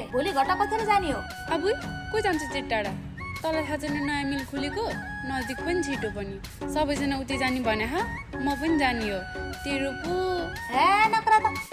भोलि घटा कति जाने हो? अब को जान्छ चाहिँ टाढा? तँलाई थाहा छैन नयाँ मिल खुलेको, नजिक पनि छिटो पनि। सबैजना उतै जाने भने म पनि जाने हो। तेरो पो नकरा त